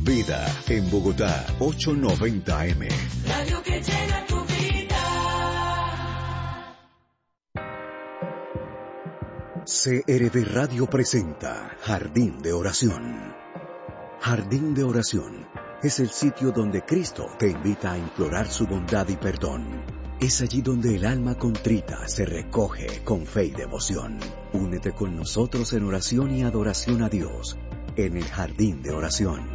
Vida en Bogotá, 890 AM. Radio que llena tu vida. CRD Radio presenta Jardín de Oración. Jardín de Oración es el sitio donde Cristo te invita a implorar su bondad y perdón. Es allí donde el alma contrita se recoge con fe y devoción. Únete con nosotros en oración y adoración a Dios en el Jardín de Oración.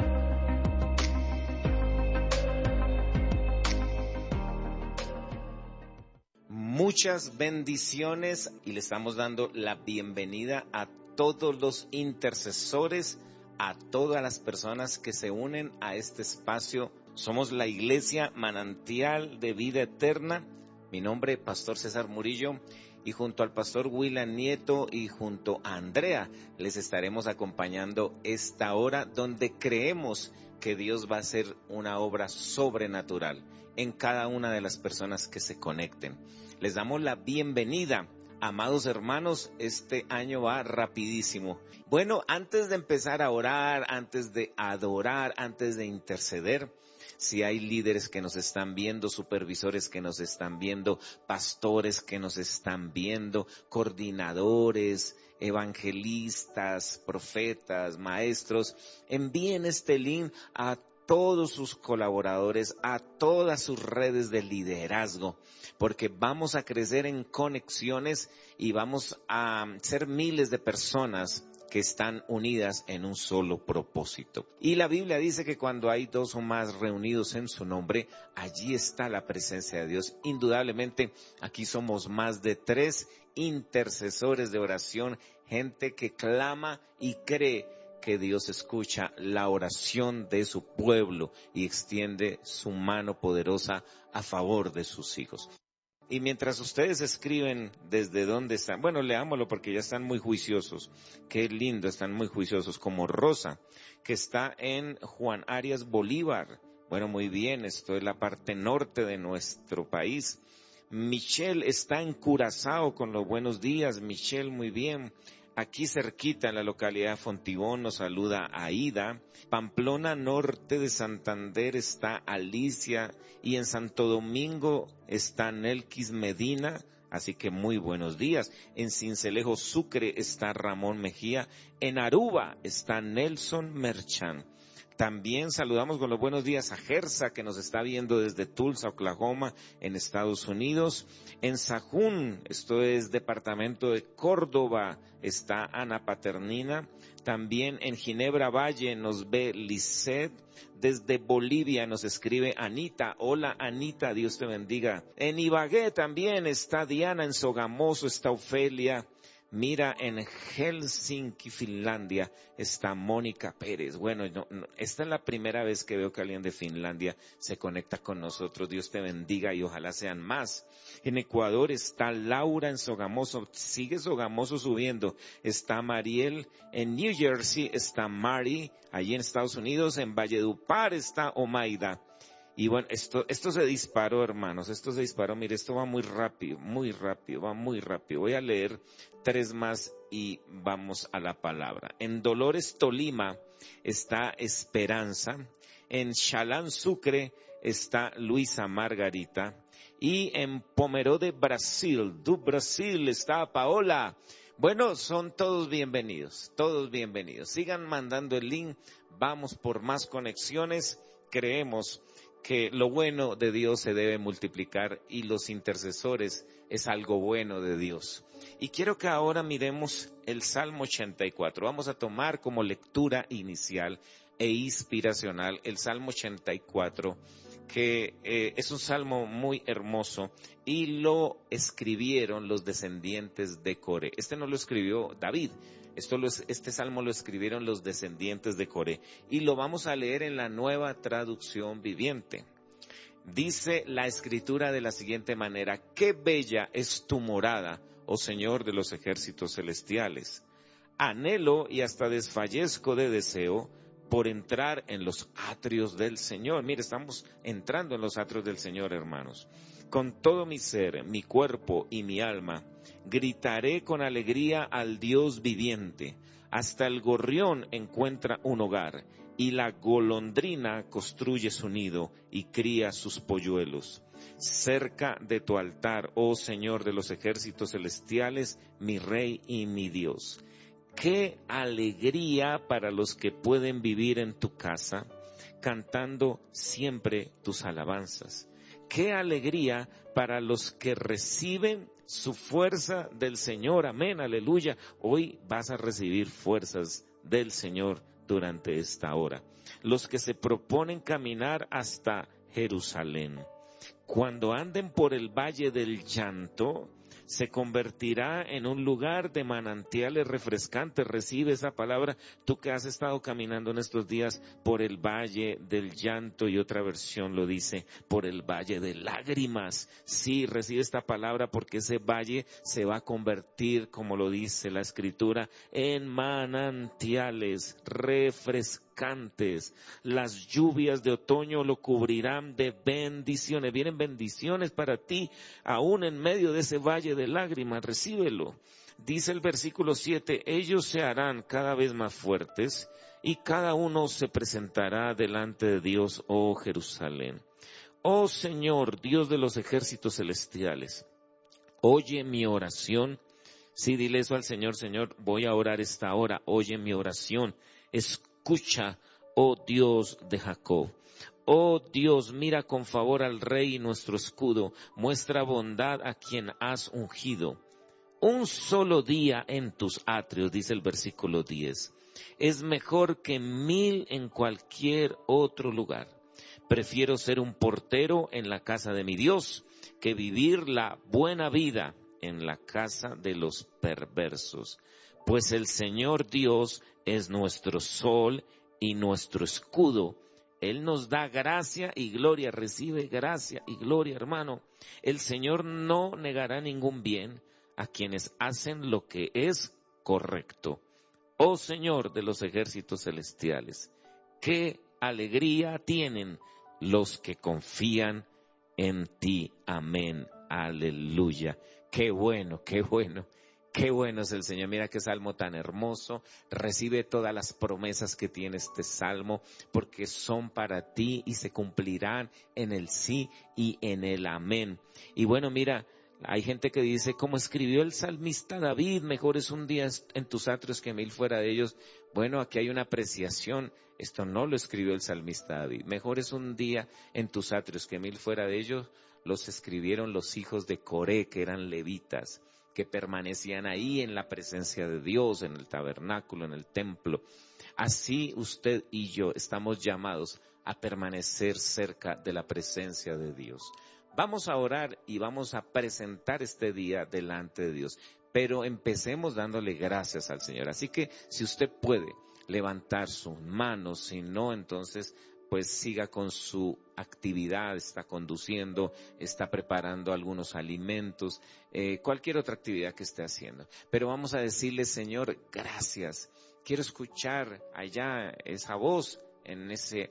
Muchas bendiciones y le estamos dando la bienvenida a todos los intercesores, a todas las personas que se unen a este espacio. Somos la Iglesia Manantial de Vida Eterna. Mi nombre es Pastor César Murillo y junto al Pastor William Nieto y junto a Andrea les estaremos acompañando esta hora donde creemos que Dios va a hacer una obra sobrenatural en cada una de las personas que se conecten. Les damos la bienvenida. Amados hermanos, este año va rapidísimo. Bueno, antes de empezar a orar, antes de adorar, antes de interceder, si hay líderes que nos están viendo, supervisores que nos están viendo, pastores que nos están viendo, coordinadores, evangelistas, profetas, maestros, envíen este link a todos sus colaboradores, a todas sus redes de liderazgo, porque vamos a crecer en conexiones y vamos a ser miles de personas que están unidas en un solo propósito. Y la Biblia dice que cuando hay dos o más reunidos en su nombre, allí está la presencia de Dios. Indudablemente, aquí somos más de 3 intercesores de oración, gente que clama y cree que Dios escucha la oración de su pueblo y extiende su mano poderosa a favor de sus hijos. Y mientras ustedes escriben desde dónde están, bueno, leámoslo porque ya están muy juiciosos. Qué lindo, están muy juiciosos. Como Rosa, que está en Juan Arias Bolívar. Bueno, muy bien, esto es la parte norte de nuestro país. Michelle está en Curazao con los buenos días. Michelle, muy bien. Aquí cerquita en la localidad de Fontibón nos saluda Aida. Pamplona Norte de Santander está Alicia y en Santo Domingo está Nelkis Medina, así que muy buenos días. En Sincelejo Sucre está Ramón Mejía. En Aruba está Nelson Merchan. También saludamos con los buenos días a Gersa, que nos está viendo desde Tulsa, Oklahoma, en Estados Unidos. En Sahún, esto es departamento de Córdoba, está Ana Paternina. También en Ginebra Valle nos ve Lisset. Desde Bolivia nos escribe Anita. Hola Anita, Dios te bendiga. En Ibagué también está Diana, en Sogamoso está Ofelia. Mira, en Helsinki, Finlandia, está Mónica Pérez. Bueno, esta es la primera vez que veo que alguien de Finlandia se conecta con nosotros. Dios te bendiga y ojalá sean más. En Ecuador está Laura en Sogamoso. Sigue Sogamoso subiendo. Está Mariel. En New Jersey está Mari. Allí en Estados Unidos, en Valledupar está Omaida. Y bueno, esto se disparó, hermanos, esto se disparó. Mire, esto va muy rápido, va muy rápido. Voy a leer 3 más y vamos a la palabra. En Dolores, Tolima, está Esperanza. En Chalán, Sucre, está Luisa Margarita. Y en Pomerode, Brasil, do Brasil, está Paola. Bueno, son todos bienvenidos, todos bienvenidos. Sigan mandando el link, vamos por más conexiones, creemos que lo bueno de Dios se debe multiplicar y los intercesores es algo bueno de Dios. Y quiero que ahora miremos el Salmo 84. Vamos a tomar como lectura inicial e inspiracional el Salmo 84, que es un salmo muy hermoso y lo escribieron los descendientes de Coré. Este no lo escribió David. Este salmo lo escribieron los descendientes de Coré y lo vamos a leer en la Nueva Traducción Viviente. Dice la escritura de la siguiente manera: qué bella es tu morada, oh Señor de los ejércitos celestiales. Anhelo y hasta desfallezco de deseo por entrar en los atrios del Señor. Mire, estamos entrando en los atrios del Señor, hermanos. Con todo mi ser, mi cuerpo y mi alma, gritaré con alegría al Dios viviente. Hasta el gorrión encuentra un hogar, y la golondrina construye su nido y cría sus polluelos. Cerca de tu altar, oh Señor de los ejércitos celestiales, mi Rey y mi Dios. Qué alegría para los que pueden vivir en tu casa, cantando siempre tus alabanzas. Qué alegría para los que reciben su fuerza del Señor. Amén, aleluya. Hoy vas a recibir fuerzas del Señor durante esta hora. Los que se proponen caminar hasta Jerusalén. Cuando anden por el valle del llanto, se convertirá en un lugar de manantiales refrescantes. Recibe esa palabra, tú que has estado caminando en estos días por el valle del llanto, y otra versión lo dice, por el valle de lágrimas. Sí, recibe esta palabra porque ese valle se va a convertir, como lo dice la Escritura, en manantiales refrescantes. Las lluvias de otoño lo cubrirán de bendiciones. Vienen bendiciones para ti, aún en medio de ese valle de lágrimas. Recíbelo. Dice el versículo 7, ellos se harán cada vez más fuertes y cada uno se presentará delante de Dios, oh Jerusalén. Oh Señor, Dios de los ejércitos celestiales, oye mi oración. Sí, dile eso al Señor: Señor, voy a orar esta hora, oye mi oración. Escucha, oh Dios de Jacob. Oh Dios, mira con favor al Rey y nuestro escudo, muestra bondad a quien has ungido. Un solo día en tus atrios, dice el versículo 10, es mejor que 1000 en cualquier otro lugar. Prefiero ser un portero en la casa de mi Dios que vivir la buena vida en la casa de los perversos. Pues el Señor Dios es nuestro sol y nuestro escudo. Él nos da gracia y gloria. Recibe gracia y gloria, hermano. El Señor no negará ningún bien a quienes hacen lo que es correcto. Oh Señor de los ejércitos celestiales, qué alegría tienen los que confían en ti. Amén, aleluya. Qué bueno, qué bueno. Qué bueno es el Señor. Mira qué salmo tan hermoso. Recibe todas las promesas que tiene este salmo, porque son para ti y se cumplirán en el sí y en el amén. Y bueno, mira, hay gente que dice, como escribió el salmista David, mejor es un día en tus atrios que 1000 fuera de ellos. Bueno, aquí hay una apreciación. Esto no lo escribió el salmista David. Mejor es un día en tus atrios que 1000 fuera de ellos. Los escribieron los hijos de Coré, que eran levitas, que permanecían ahí en la presencia de Dios, en el tabernáculo, en el templo. Así usted y yo estamos llamados a permanecer cerca de la presencia de Dios. Vamos a orar y vamos a presentar este día delante de Dios, pero empecemos dándole gracias al Señor. Así que si usted puede levantar sus manos, si no, entonces pues siga con su actividad, está conduciendo, está preparando algunos alimentos, cualquier otra actividad que esté haciendo. Pero vamos a decirle, Señor, gracias. Quiero escuchar allá esa voz en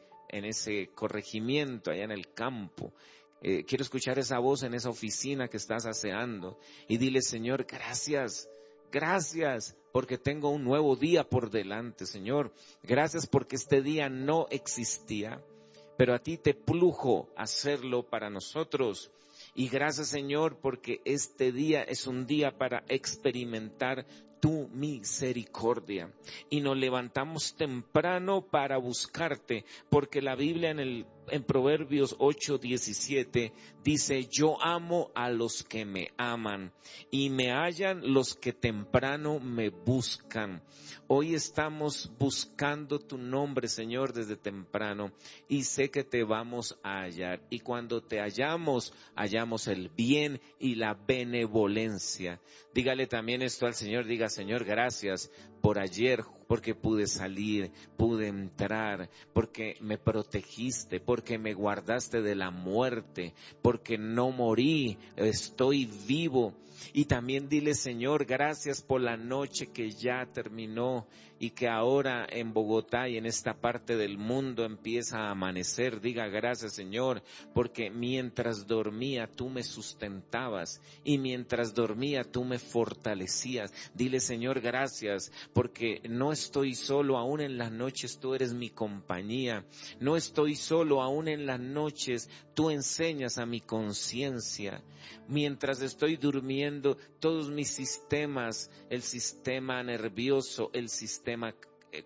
ese corregimiento, allá en el campo. Quiero escuchar esa voz en esa oficina que estás aseando. Y dile, Señor, gracias. Gracias porque tengo un nuevo día por delante, Señor. Gracias porque este día no existía, pero a ti te plujo hacerlo para nosotros. Y gracias, Señor, porque este día es un día para experimentar tu misericordia. Y nos levantamos temprano para buscarte, porque la Biblia en Proverbios 8:17 dice, yo amo a los que me aman y me hallan los que temprano me buscan. Hoy estamos buscando tu nombre, Señor, desde temprano, y sé que te vamos a hallar. Y cuando te hallamos el bien y la benevolencia. Dígale también esto al Señor, diga, Señor, gracias por ayer, porque pude salir, pude entrar, porque me protegiste, porque me guardaste de la muerte, porque no morí, estoy vivo. Y también dile, Señor, gracias por la noche que ya terminó y que ahora en Bogotá y en esta parte del mundo empieza a amanecer. Diga gracias, Señor, porque mientras dormía tú me sustentabas y mientras dormía tú me fortalecías. Dile, Señor, gracias porque no estoy solo, aún en las noches tú eres mi compañía. No estoy solo, aún en las noches tú enseñas a mi conciencia. Mientras estoy durmiendo, todos mis sistemas, el sistema nervioso, el sistema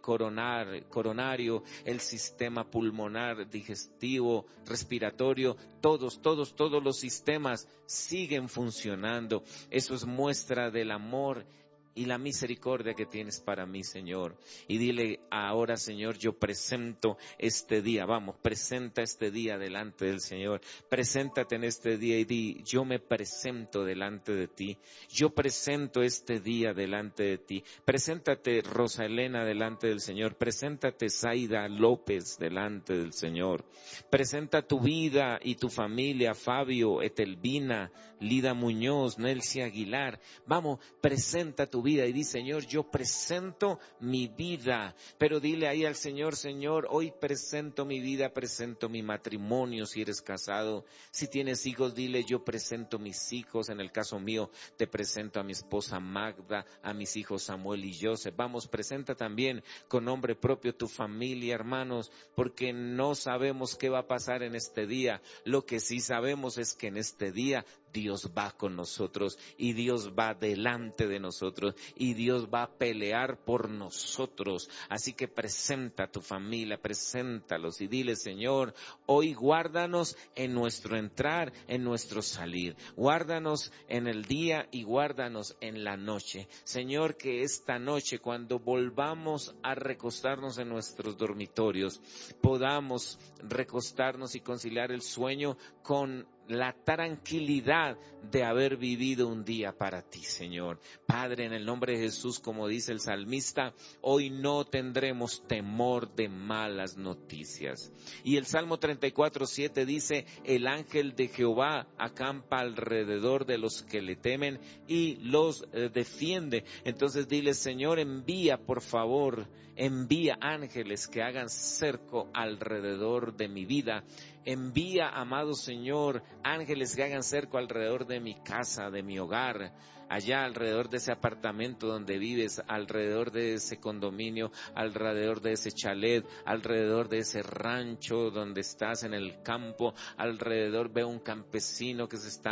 coronario, el sistema pulmonar, digestivo, respiratorio, todos los sistemas siguen funcionando. Eso es muestra del amor y la misericordia que tienes para mí, Señor. Y dile ahora, Señor, yo presento este día. Vamos, presenta este día delante del Señor. Preséntate en este día y di, yo me presento delante de ti. Yo presento este día delante de ti. Preséntate, Rosa Elena, delante del Señor. Preséntate, Zaida López, delante del Señor. Presenta tu vida y tu familia, Fabio, Etelvina, Lida Muñoz, Nelcy Aguilar. Vamos, presenta tu vida y di, Señor, yo presento mi vida. Pero dile ahí al Señor, Señor, hoy presento mi vida, presento mi matrimonio si eres casado. Si tienes hijos, dile, yo presento mis hijos. En el caso mío, te presento a mi esposa Magda, a mis hijos Samuel y Joseph. Vamos, presenta también con nombre propio tu familia, hermanos, porque no sabemos qué va a pasar en este día. Lo que sí sabemos es que en este día Dios va con nosotros y Dios va delante de nosotros y Dios va a pelear por nosotros. Así que presenta a tu familia, preséntalos y dile, Señor, hoy guárdanos en nuestro entrar, en nuestro salir. Guárdanos en el día y guárdanos en la noche. Señor, que esta noche cuando volvamos a recostarnos en nuestros dormitorios, podamos recostarnos y conciliar el sueño con la tranquilidad de haber vivido un día para ti, Señor. Padre, en el nombre de Jesús, como dice el salmista, hoy no tendremos temor de malas noticias. Y el Salmo 34:7 dice, el ángel de Jehová acampa alrededor de los que le temen y los defiende. Entonces dile, Señor, envía, por favor, envía ángeles que hagan cerco alrededor de mi vida. Envía, amado Señor, ángeles que hagan cerco alrededor de mi casa, de mi hogar, allá alrededor de ese apartamento donde vives, alrededor de ese condominio, alrededor de ese chalet, alrededor de ese rancho donde estás en el campo, alrededor veo un campesino que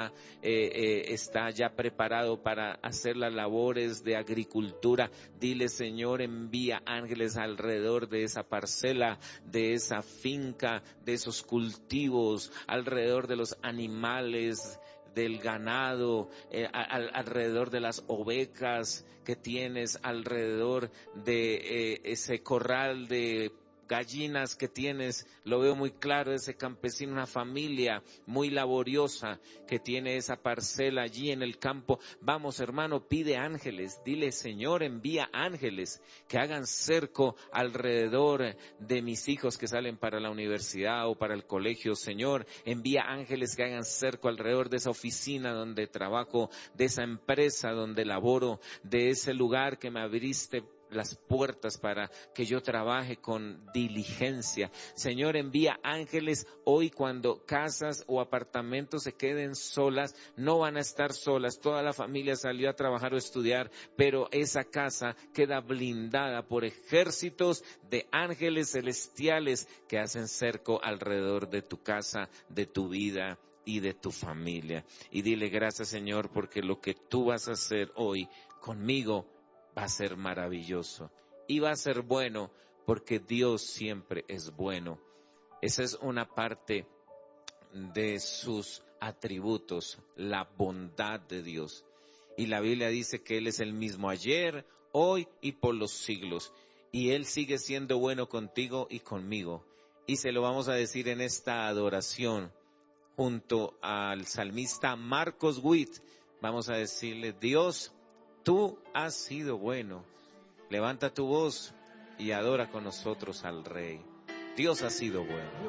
está ya preparado para hacer las labores de agricultura. Dile, Señor, envía ángeles alrededor de esa parcela, de esa finca, de esos cultivos, alrededor de los animales, del ganado, alrededor de las ovejas que tienes, alrededor de ese corral de gallinas que tienes. Lo veo muy claro, ese campesino, una familia muy laboriosa que tiene esa parcela allí en el campo. Vamos, hermano, pide ángeles, dile, Señor, envía ángeles que hagan cerco alrededor de mis hijos que salen para la universidad o para el colegio. Señor, envía ángeles que hagan cerco alrededor de esa oficina donde trabajo, de esa empresa donde laboro, de ese lugar que me abriste las puertas para que yo trabaje con diligencia. Señor, envía ángeles hoy cuando casas o apartamentos se queden solas, no van a estar solas, toda la familia salió a trabajar o estudiar, pero esa casa queda blindada por ejércitos de ángeles celestiales que hacen cerco alrededor de tu casa, de tu vida y de tu familia. Y dile gracias, Señor, porque lo que tú vas a hacer hoy conmigo va a ser maravilloso y va a ser bueno, porque Dios siempre es bueno. Esa es una parte de sus atributos, la bondad de Dios. Y la Biblia dice que Él es el mismo ayer, hoy y por los siglos. Y Él sigue siendo bueno contigo y conmigo. Y se lo vamos a decir en esta adoración junto al salmista Marcos Witt. Vamos a decirle, Dios, tú has sido bueno. Levanta tu voz y adora con nosotros al Rey. Dios ha sido bueno.